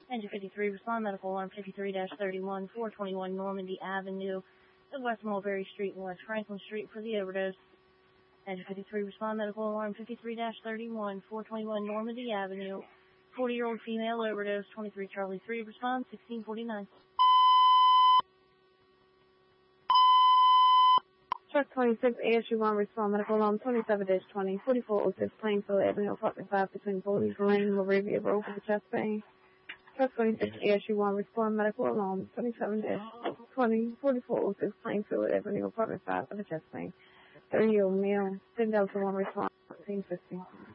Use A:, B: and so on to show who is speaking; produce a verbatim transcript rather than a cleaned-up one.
A: Engine fifty-three, respond medical alarm fifty-three dash thirty-one, four twenty-one Normandy Avenue, of West Mulberry Street and West Franklin Street for the overdose. Engine fifty-three, respond medical alarm fifty-three dash thirty-one, four twenty-one Normandy Avenue, forty-year-old female overdose, twenty-three Charlie three, respond sixteen forty-nine.
B: Truck twenty-six, A S U one, respond medical alarm twenty-seven dash twenty, forty-four oh six Plainfield Avenue, apartment five between Police Lane and Moravia Road for the chest pain. Truck twenty-six, A S U one, respond medical alarm twenty-seven dash twenty, forty-four oh six Plainfield Avenue, apartment five for the chest pain. thirty-year-old male, ten Delta one, respond fourteen fifty.